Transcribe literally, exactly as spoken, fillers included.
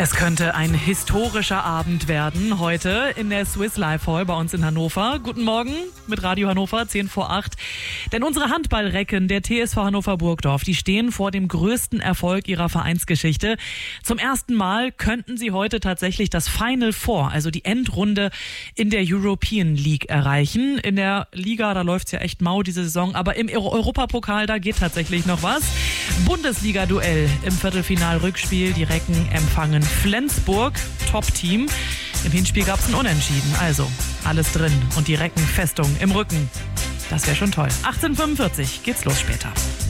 Es könnte ein historischer Abend werden heute in der Swiss Life Hall bei uns in Hannover. Guten Morgen mit Radio Hannover, zehn vor acht. Denn unsere Handballrecken der T S V Hannover Burgdorf, die stehen vor dem größten Erfolg ihrer Vereinsgeschichte. Zum ersten Mal könnten sie heute tatsächlich das Final Four, also die Endrunde in der European League erreichen. In der Liga, da läuft's ja echt mau diese Saison, aber im Europapokal, da geht tatsächlich noch was. Bundesliga-Duell im Viertelfinal-Rückspiel. Die Recken empfangen Flensburg, Top-Team. Im Hinspiel gab es ein Unentschieden. Also alles drin und die Reckenfestung im Rücken. Das wäre schon toll. achtzehn Uhr fünfundvierzig geht's los später.